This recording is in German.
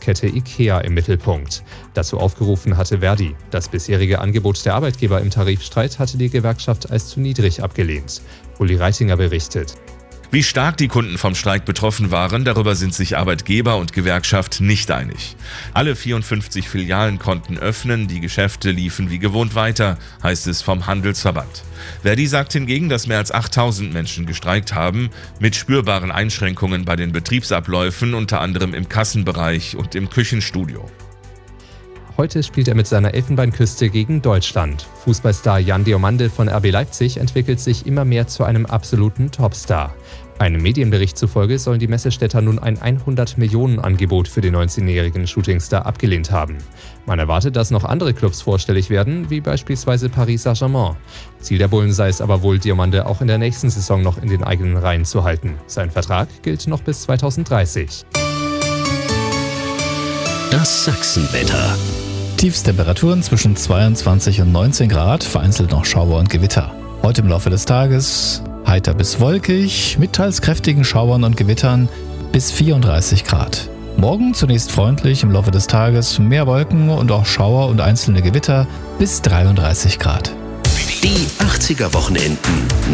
Einkaufskette IKEA im Mittelpunkt. Dazu aufgerufen hatte Verdi. Das bisherige Angebot der Arbeitgeber im Tarifstreit hatte die Gewerkschaft als zu niedrig abgelehnt. Uli Reitinger berichtet. Wie stark die Kunden vom Streik betroffen waren, darüber sind sich Arbeitgeber und Gewerkschaft nicht einig. Alle 54 Filialen konnten öffnen, die Geschäfte liefen wie gewohnt weiter, heißt es vom Handelsverband. Verdi sagt hingegen, dass mehr als 8000 Menschen gestreikt haben, mit spürbaren Einschränkungen bei den Betriebsabläufen, unter anderem im Kassenbereich und im Küchenstudio. Heute spielt er mit seiner Elfenbeinküste gegen Deutschland. Fußballstar Jan Diomande von RB Leipzig entwickelt sich immer mehr zu einem absoluten Topstar. Einem Medienbericht zufolge sollen die Messestädter nun ein 100-Millionen-Angebot für den 19-jährigen Shootingstar abgelehnt haben. Man erwartet, dass noch andere Clubs vorstellig werden, wie beispielsweise Paris Saint-Germain. Ziel der Bullen sei es aber wohl, Diomande auch in der nächsten Saison noch in den eigenen Reihen zu halten. Sein Vertrag gilt noch bis 2030. Das Sachsenwetter. Tiefstemperaturen zwischen 22 und 19 Grad, vereinzelt noch Schauer und Gewitter. Heute im Laufe des Tages heiter bis wolkig, mit teils kräftigen Schauern und Gewittern bis 34 Grad. Morgen zunächst freundlich, im Laufe des Tages mehr Wolken und auch Schauer und einzelne Gewitter bis 33 Grad. Die 80er Wochenenden